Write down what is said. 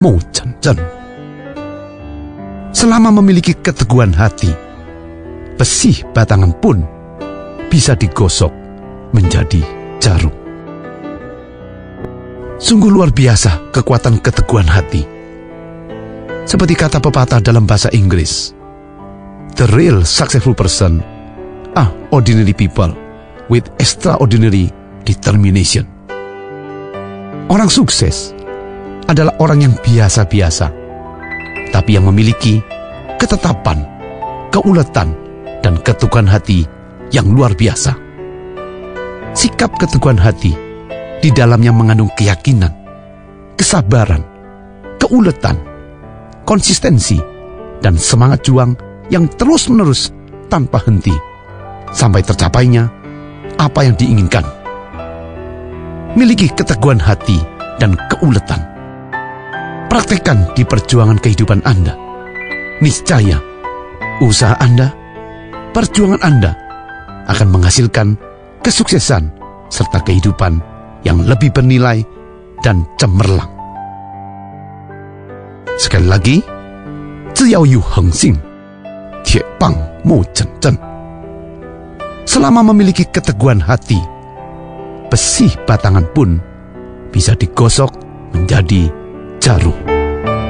mo chen chen. Selama memiliki keteguhan hati, besi batangan pun bisa digosok menjadi jarum. Sungguh luar biasa kekuatan keteguhan hati. Seperti kata pepatah dalam bahasa Inggris, "The real successful person are ordinary people with extraordinary determination." Orang sukses adalah orang yang biasa-biasa, tapi yang memiliki ketetapan, keuletan, dan keteguhan hati yang luar biasa. Sikap keteguhan hati di dalamnya mengandung keyakinan, kesabaran, keuletan, konsistensi, dan semangat juang yang terus-menerus tanpa henti sampai tercapainya apa yang diinginkan. Miliki keteguhan hati dan keuletan. Praktekkan di perjuangan kehidupan Anda. Niscaya usaha Anda, perjuangan Anda akan menghasilkan kesuksesan serta kehidupan yang lebih bernilai dan cemerlang. Sekali lagi, 只要有恒心，铁棒莫整正. Selama memiliki keteguhan hati, besi batangan pun bisa digosok menjadi jarum.